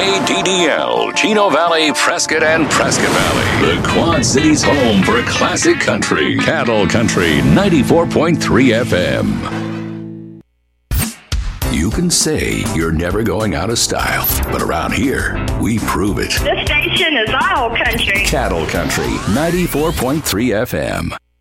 KDDL, Chino Valley, Prescott, and Prescott Valley. The Quad Cities' home for classic country. Cattle Country 94.3 FM. You can say you're never going out of style, but around here, we prove it. This station is all country. Cattle Country 94.3 FM.